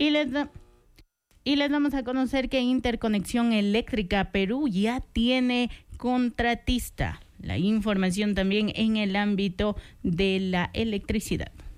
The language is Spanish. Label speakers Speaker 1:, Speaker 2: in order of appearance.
Speaker 1: Y les damos a conocer que Interconexión Eléctrica Perú ya tiene contratista. La información también en el ámbito de la electricidad.